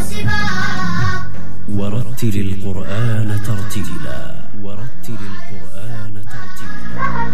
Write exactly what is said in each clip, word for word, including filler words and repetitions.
سباق. ورتل القرآن ترتيلا ورتل القرآن ترتيلا.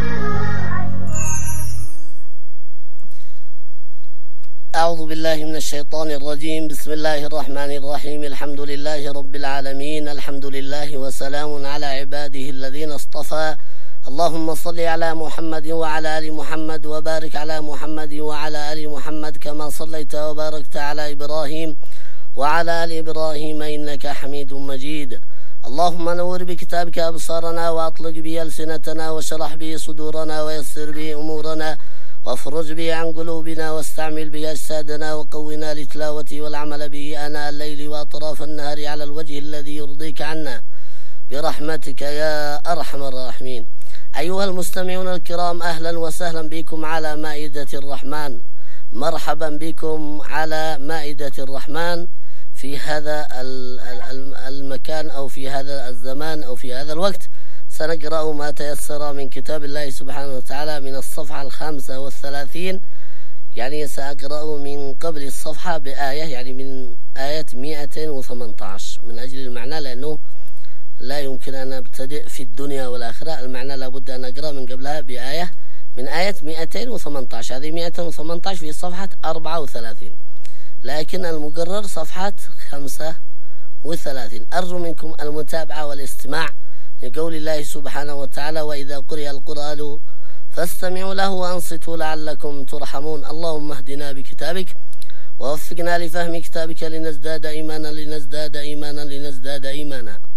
أعوذ بالله من الشيطان الرجيم. بسم الله الرحمن الرحيم. الحمد لله رب العالمين. الحمد لله وسلام على عباده الذين اصطفى. اللهم صل على محمد وعلى آل محمد وبارك على محمد وعلى آل محمد كما صليت وباركت على إبراهيم وعلى آل إبراهيم إنك حميد مجيد. اللهم نور بكتابك أبصارنا وأطلق به ألسنتنا واشرح به صدورنا ويسر به أمورنا وافرج به عن قلوبنا واستعمل به أجسادنا وقونا لتلاوته والعمل به آناء الليل وأطراف النهار على الوجه الذي يرضيك عنا برحمتك يا أرحم الراحمين. أيها المستمعون الكرام، أهلا وسهلا بكم على مائدة الرحمن. مرحبا بكم على مائدة الرحمن في هذا المكان أو في هذا الزمان أو في هذا الوقت. سنقرأ ما تيسر من كتاب الله سبحانه وتعالى من الصفحة الخامسة والثلاثين، يعني سأقرأ من قبل الصفحة بآية، يعني من آية مئتين وثمانية عشر من أجل المعنى، لأنه لا يمكن أن أبتدئ في الدنيا والآخرة. المعنى لابد أن أقرأ من قبلها بآية من آية مئتين وثمانية عشر. هذه مئتين وثمانية عشر في صفحة أربعة وثلاثين، لكن المقرر صفحة خمسة وثلاثين. أرجو منكم المتابعة والاستماع لقول الله سبحانه وتعالى: وإذا قرئ القرآن فاستمعوا له وأنصتوا لعلكم ترحمون. اللهم اهدنا بكتابك ووفقنا لفهم كتابك لنزداد إيمانا لنزداد إيمانا لنزداد إيمانا.